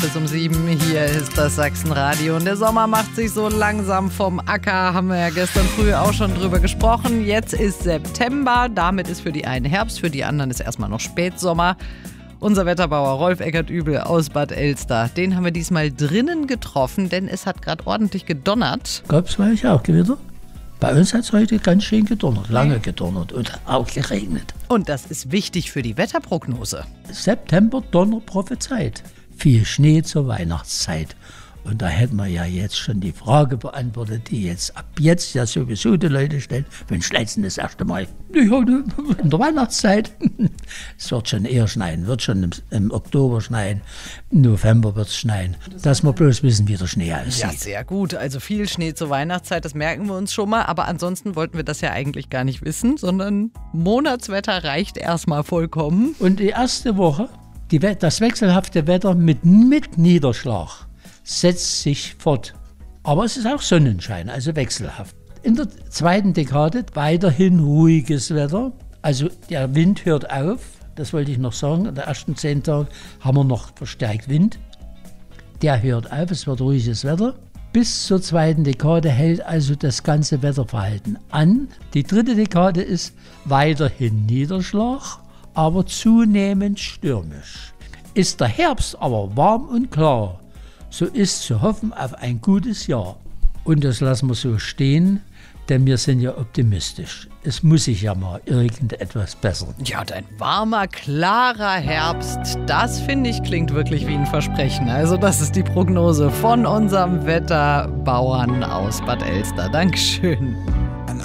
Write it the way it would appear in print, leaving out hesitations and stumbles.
bis um 7. Hier ist das Sachsenradio. Und der Sommer macht sich so langsam vom Acker. Haben wir ja gestern früh auch schon drüber gesprochen. Jetzt ist September. Damit ist für die einen Herbst, für die anderen ist erstmal noch Spätsommer. Unser Wetterbauer Rolf Eckert-Übel aus Bad Elster, den haben wir diesmal drinnen getroffen, denn es hat gerade ordentlich gedonnert. Gab es bei euch auch Gewitter? Bei uns hat es heute ganz schön gedonnert, lange gedonnert und auch geregnet. Und das ist wichtig für die Wetterprognose. September Donner prophezeit. Viel Schnee zur Weihnachtszeit. Und da hätten wir ja jetzt schon die Frage beantwortet, die jetzt ab jetzt ja sowieso die Leute stellen. Wann schneit's denn das erste Mal? Ja, in der Weihnachtszeit. Es wird schon eher schneien, wird schon im Oktober schneien, im November wird es schneien. Dass wir bloß wissen, wie der Schnee aussieht. Ja, sehr gut. Also viel Schnee zur Weihnachtszeit, das merken wir uns schon mal. Aber ansonsten wollten wir das ja eigentlich gar nicht wissen, sondern Monatswetter reicht erstmal vollkommen. Und die erste Woche, das wechselhafte Wetter mit Niederschlag setzt sich fort. Aber es ist auch Sonnenschein, also wechselhaft. In der zweiten Dekade weiterhin ruhiges Wetter. Also der Wind hört auf, das wollte ich noch sagen. In den ersten 10 Tagen haben wir noch verstärkt Wind. Der hört auf, es wird ruhiges Wetter. Bis zur zweiten Dekade hält also das ganze Wetterverhalten an. Die dritte Dekade ist weiterhin Niederschlag, aber zunehmend stürmisch. Ist der Herbst aber warm und klar, so ist zu hoffen auf ein gutes Jahr. Und das lassen wir so stehen, denn wir sind ja optimistisch. Es muss sich ja mal irgendetwas bessern. Ja, und ein warmer, klarer Herbst, das finde ich klingt wirklich wie ein Versprechen. Also das ist die Prognose von unserem Wetterbauern aus Bad Elster. Dankeschön.